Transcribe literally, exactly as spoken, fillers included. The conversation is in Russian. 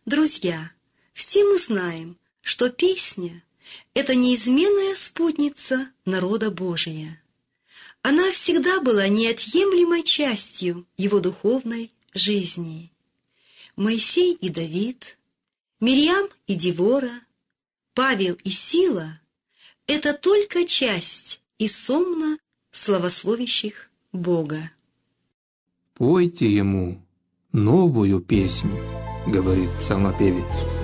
Друзья, все мы знаем, что песня – это неизменная спутница народа Божия. Она всегда была неотъемлемой частью его духовной жизни. Моисей и Давид, Мирьям и Девора, Павел и Сила – это только часть из сомна славословящих Бога. «Пойте ему новую песнь», — говорит псалмопевец.